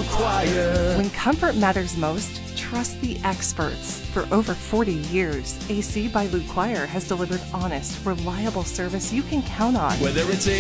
Luquire. When comfort matters most, trust the experts. For over 40 years, AC by Luquire has delivered honest, reliable service you can count on. Whether it's